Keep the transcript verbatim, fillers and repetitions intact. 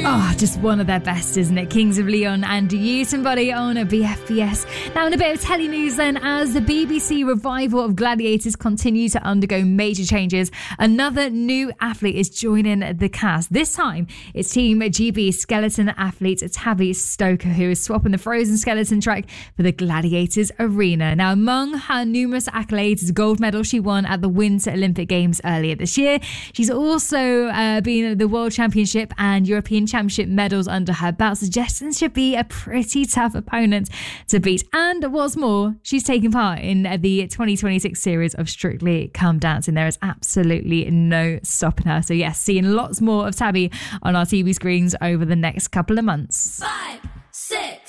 Oh, just one of their best, isn't it? Kings of Leon and You Somebody on a B F B S. Now, in a bit of telly news then, as the B B C revival of Gladiators continue to undergo major changes, another new athlete is joining the cast. This time, it's Team G B skeleton athlete Tabby Stoker, who is swapping the frozen skeleton track for the Gladiators arena. Now, among her numerous accolades is a gold medal she won at the Winter Olympic Games earlier this year. She's also uh, been at the World Championship and European Championship medals under her belt, suggesting should be a pretty tough opponent to beat. And what's more, she's taking part in the twenty twenty-six series of Strictly Come Dancing. There is absolutely no stopping her. So yes, seeing lots more of Tabby on our T V screens over the next couple of months. Five, six.